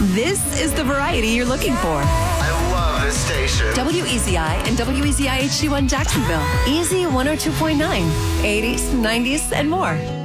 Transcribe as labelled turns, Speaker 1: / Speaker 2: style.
Speaker 1: This is the variety you're looking for.
Speaker 2: I love this station.
Speaker 1: WEZI and WEZI HD1 Jacksonville. Easy 102.9, 80s, 90s, and more.